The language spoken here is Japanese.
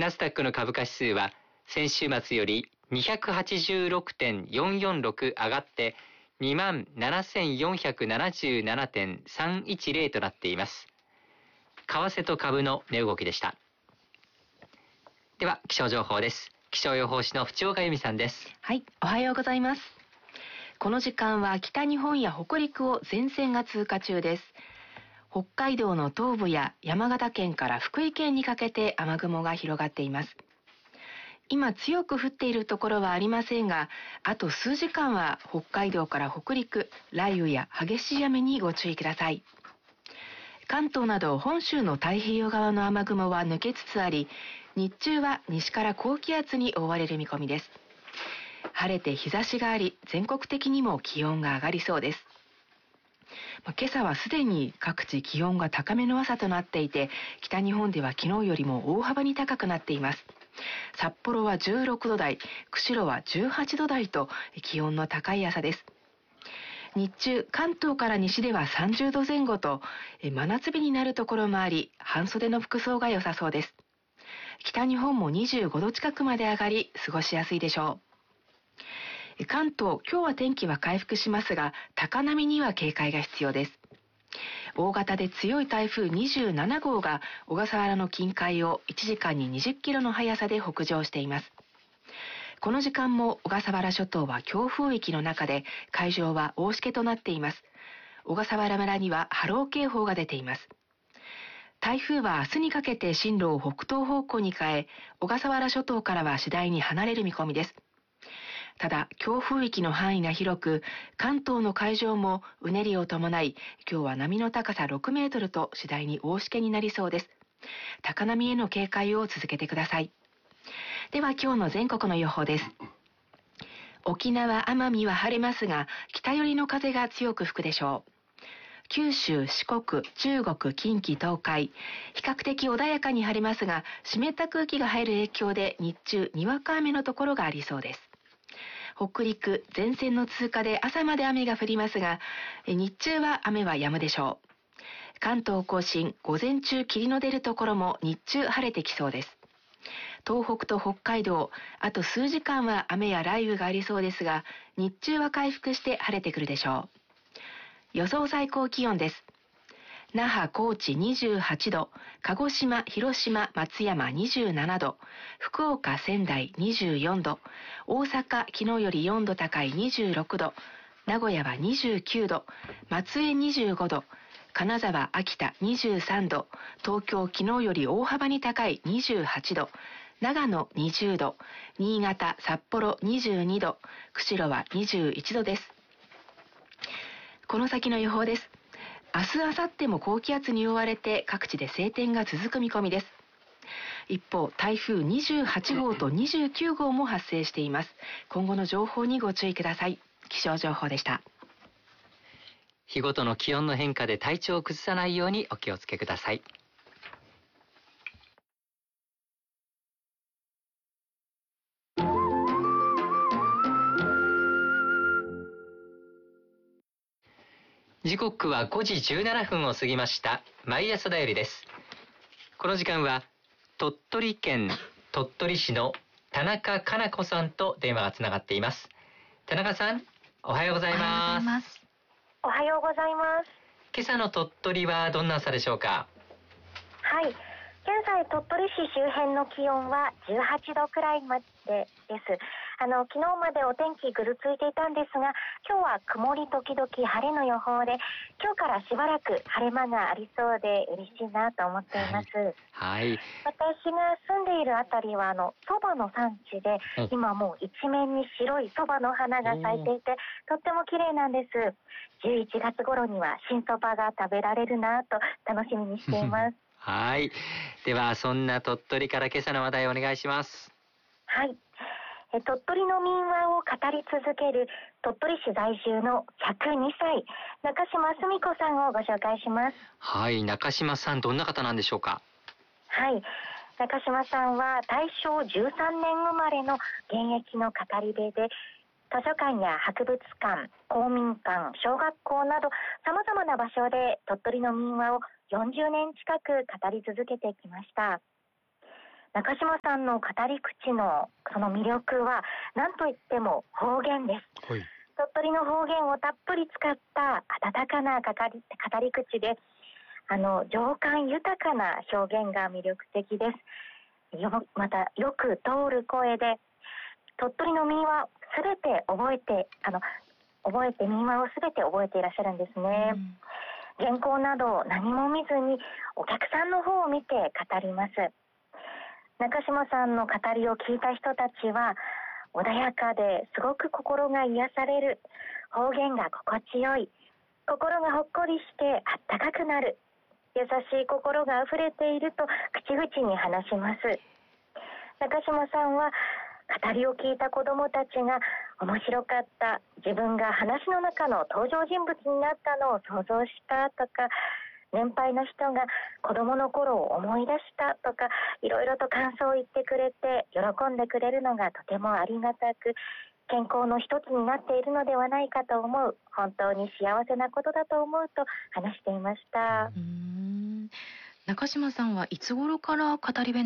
ナスダックの株価指数は先週末より286.446 上がって27,477.310 となっています。為替と株の値動きでした。では気象情報です。気象予報士の淵岡由美さんです。 はい、おはようございます。この時間は北日本や北陸を前線が通過中です。北海道の東部や山形県から福井県にかけて雨雲が広がっています。今強く降っているところはありませんが、あと数時間は北海道から北陸、雷雨や激しい雨にご注意ください。関東など本州の太平洋側の雨雲は抜けつつあり、日中は西から高気圧に覆われる見込みです。晴れて日差しがあり、全国的にも気温が上がりそうです。今朝はすでに各地気温が高めの朝となっていて、北日本では昨日よりも大幅に高くなっています。札幌は16度台、釧路は18度台と気温の高い朝です。日中、関東から西では30度前後と真夏日になるところもあり、半袖の服装が良さそうです。北日本も25度近くまで上がり、過ごしやすいでしょう。関東、今日は天気は回復しますが、高波には警戒が必要です。大型で強い台風27号が小笠原の近海を1時間に20キロの速さで北上しています。この時間も小笠原諸島は強風域の中で、海上は大しけとなっています。小笠原村には波浪警報が出ています。台風は明日にかけて進路を北東方向に変え、小笠原諸島からは次第に離れる見込みです。ただ、強風域の範囲が広く、関東の海上もうねりを伴い、今日は波の高さ6メートルと次第に大しけになりそうです。高波への警戒を続けてください。では今日の全国の予報です。沖縄・奄美は晴れますが、北寄りの風が強く吹くでしょう。九州、四国、中国、近畿、東海、比較的穏やかに晴れますが、湿った空気が入る影響で日中にわか雨のところがありそうです。北陸、前線の通過で朝まで雨が降りますが、日中は雨は止むでしょう。関東甲信、午前中霧の出るところも日中晴れてきそうです。東北と北海道、あと数時間は雨や雷雨がありそうですが、日中は回復して晴れてくるでしょう。予想最高気温です。那覇、高知28度、鹿児島、広島、松山27度、福岡、仙台24度、大阪、昨日より4度高い26度、名古屋は29度、松江25度、金沢、秋田23度、東京、昨日より大幅に高い28度、長野20度、新潟、札幌22度、釧路は21度です。この先の予報です。明日、明後日も高気圧に覆われて各地で晴天が続く見込みです。一方、台風28号と29号も発生しています。今後の情報にご注意ください。気象情報でした。 日ごとの気温の変化で体調を崩さないようにお気をつけください。時刻は5時17分を過ぎました。毎朝だよりです。この時間は鳥取県鳥取市の田中かな子さんと電話がつながっています。田中さん、おはようございます。 おはようございます。 今朝の鳥取はどんな朝でしょうか？ はい、現在鳥取市周辺の気温は18度くらいまでです。昨日までお天気ぐずついていたんですが、今日は曇り時々晴れの予報で、今日からしばらく晴れ間がありそうで嬉しいなと思っています。 はい。 私が住んでいるあたりは蕎麦の産地で、今もう一面に白い蕎麦の花が咲いていて、とっても綺麗なんです。11月頃には新蕎麦が食べられるなと楽しみにしています。 はい。ではそんな鳥取から今朝の話題をお願いします。 はい。鳥取の民話を語り続ける鳥取市在住の102歳、中島澄子さんをご紹介します。 はい、中島さん、どんな方なんでしょうか？ はい、中島さんは大正13年生まれの現役の語り部で、図書館や博物館、公民館、小学校など様々な場所で鳥取の民話を40年近く語り続けてきました。 中島さんの語り口のその魅力は何といっても方言です。 はい。 鳥取の方言をたっぷり使った温かな語り口で、情感豊かな表現が魅力的です。またよく通る声で、鳥取の民話すべて覚えて民話をすべて覚えていらっしゃるんですね。原稿など何も見ずにお客さんの方を見て語ります。中島さんの語りを聞いた人たちは穏やかですごく心が癒される、方言が心地よい、心がほっこりしてあったかくなる、優しい心があふれていると口々に話します。中島さんは語りを聞いた子どもたちが面白かった、自分が話の中の登場人物になったのを想像したとか、年配の人が子どもの頃を思い出したとか、いろいろと感想を言ってくれて喜んでくれるのがとてもありがたく、健康の一つになっているのではないかと思う、本当に幸せなことだと思うと話していました。 中島さんはいつ頃から語り部